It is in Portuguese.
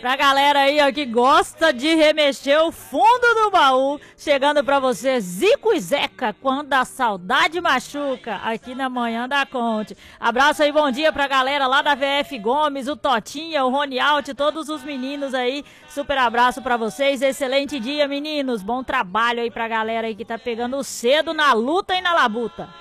Pra galera aí, ó, que gosta de remexer o fundo do baú, chegando pra você, Zico e Zeca, quando a saudade machuca, aqui na Manhã da Conte. Abraço aí, bom dia pra galera lá da VF Gomes, o Totinha, o Rony Alt, todos os meninos aí. Super abraço pra vocês, excelente dia, meninos. Bom trabalho aí pra galera aí que tá pegando cedo na luta e na labuta.